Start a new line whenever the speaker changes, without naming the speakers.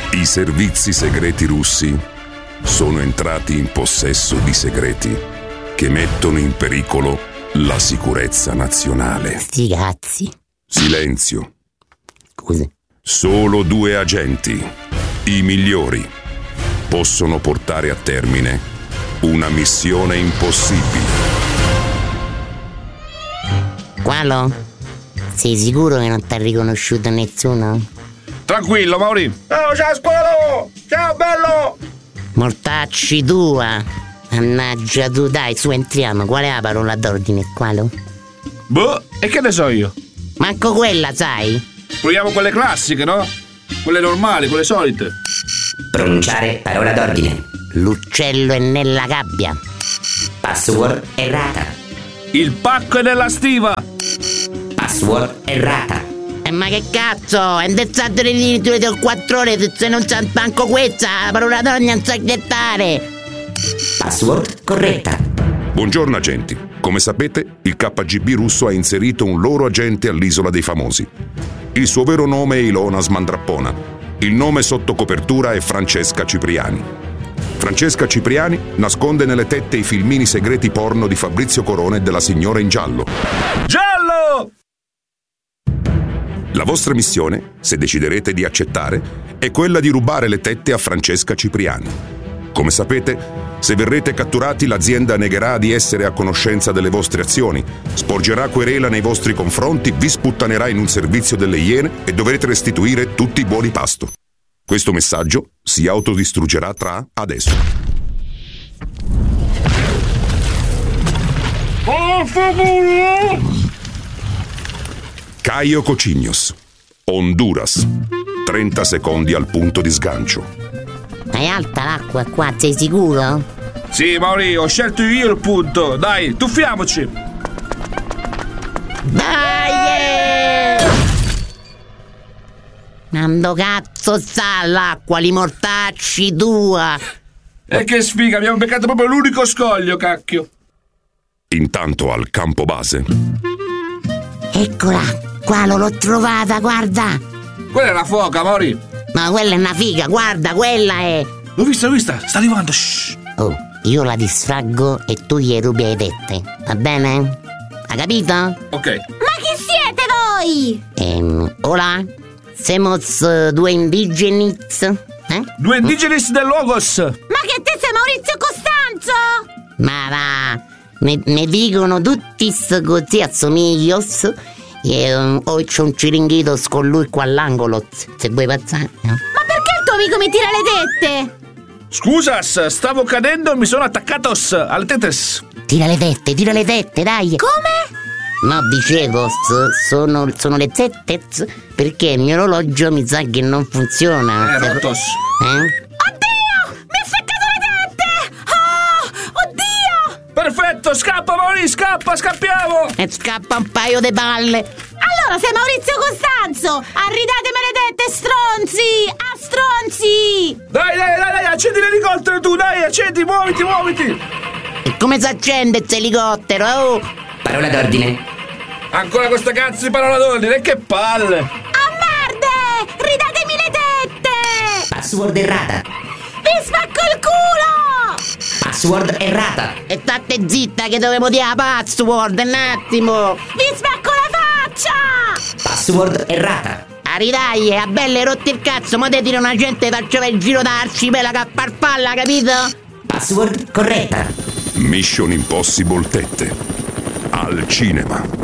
I servizi segreti russi sono entrati in possesso di segreti che mettono in pericolo la sicurezza nazionale.
Sti cazzi.
Silenzio.
Scusi.
Solo 2 agenti, i migliori, possono portare a termine una missione impossibile.
Qualo? Sei sicuro che non ti ha riconosciuto nessuno?
Tranquillo, Mauri.
Ciao, ciao squalo! Ciao, bello!
Mortacci tua! Mannaggia tu, dai, su entriamo. Qual è la parola d'ordine, Qualo?
Boh, e che ne so io?
Manco quella, sai?
Proviamo quelle classiche, no? Quelle normali, quelle solite.
Pronunciare parola d'ordine.
L'uccello è nella gabbia.
Password errata.
Il pacco è nella stiva.
Password errata.
Ma che cazzo? È indezzato di 4 ore se non c'è manco questa. La parola d'ordine non sa dettare.
Password corretta.
Buongiorno agenti. Come sapete, il KGB russo ha inserito un loro agente all'Isola dei Famosi. Il suo vero nome è Ilona Smandrappona. Il nome sotto copertura è Francesca Cipriani. Francesca Cipriani nasconde nelle tette i filmini segreti porno di Fabrizio Corona e della signora in giallo.
Giallo!
La vostra missione, se deciderete di accettare, è quella di rubare le tette a Francesca Cipriani. Come sapete, se verrete catturati, l'azienda negherà di essere a conoscenza delle vostre azioni, sporgerà querela nei vostri confronti, vi sputtanerà in un servizio delle Iene e dovrete restituire tutti i buoni pasto. Questo messaggio si autodistruggerà tra adesso. Caio Cocignos, Honduras. 30 secondi al punto di sgancio.
È alta l'acqua qua, sei sicuro?
Sì, Mauri, ho scelto io il punto. Dai, tuffiamoci.
Dai! Quando cazzo sta l'acqua, li mortacci tua?
E che sfiga, abbiamo beccato proprio l'unico scoglio, cacchio.
Intanto al campo base.
Eccola, qua l'ho trovata, guarda.
Quella è una foca, Mauri.
Ma quella è una figa, guarda, quella è.
L'ho vista, sta arrivando. Shh.
Oh, io la distraggo e tu gli rubi le tette, va bene? Ha capito?
Ok.
Ma chi siete voi?
Hola, somos 2 indigenis.
2 indigenis del Logos.
Ma che te sei Maurizio Costanzo?
Ma va, ne dicono tutti così assomiglios. E ho un ciringhito con lui qua all'angolo, se vuoi passare. No?
Ma perché il tuo amico mi tira le tette?
Scusas, stavo cadendo e mi sono attaccatos alle tetes.
Tira le tette, dai.
Come?
No, dicevo, sono le tette perché il mio orologio mi sa che non funziona.
Rottos.
Oddio! Mi ha seccato le tette! Oh! Oddio!
Perfetto, scappa Mauri, scappiamo!
E scappa un paio di palle.
Allora sei Maurizio Costanzo! Arridatemi le tette, stronzi! A stronzi!
Dai, accendi l'elicottero tu, dai, accendi, muoviti!
E come si accende questo elicottero? Oh?
Parola d'ordine.
Ancora questa cazzo di parola d'ordine, che palle!
A merde! Ridatemi le tette!
Password errata.
Vi spacco il culo!
Password errata.
E state zitta che dovevo dire la password, un attimo.
Vi spacco la faccia!
Password errata.
Aridai, a belle rotti il cazzo, mo te tira una gente faccio il giro d'arcipelago a farfalla, capito?
Password corretta.
Mission Impossible tette. Al cinema.